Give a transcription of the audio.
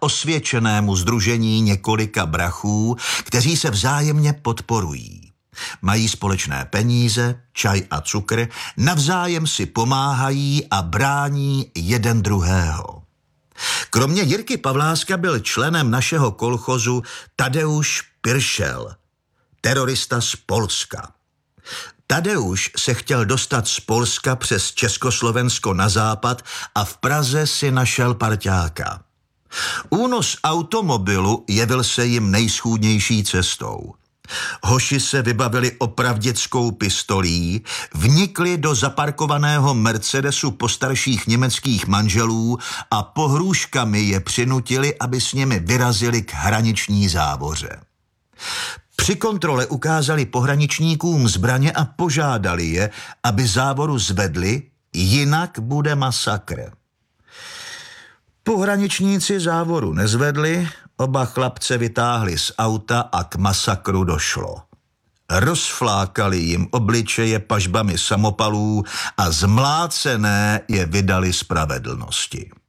osvědčenému sdružení několika brachů, kteří se vzájemně podporují. Mají společné peníze, čaj a cukr, navzájem si pomáhají a brání jeden druhého. Kromě Jirky Pavláska byl členem našeho kolchozu Tadeusz Piršel, terorista z Polska. Tadeusz se chtěl dostat z Polska přes Československo na západ a v Praze si našel parťáka. Únos automobilu jevil se jim nejschůdnější cestou. Hoši se vybavili opravděckou pistolí, vnikli do zaparkovaného Mercedesu postarších německých manželů a pohrůžkami je přinutili, aby s nimi vyrazili k hraniční závoře. Při kontrole ukázali pohraničníkům zbraně a požádali je, aby závoru zvedli, jinak bude masakr. Pohraničníci závoru nezvedli, oba chlapce vytáhli z auta a k masakru došlo. Rozflákali jim obličeje pažbami samopalů a zmlácené je vydali spravedlnosti.